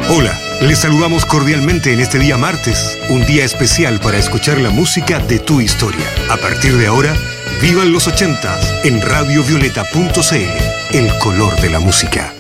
Hola, les saludamos cordialmente en este día martes, un día especial para escuchar la música de tu historia. A partir de ahora, vivan los 80s en radiovioleta.cl, el color de la música.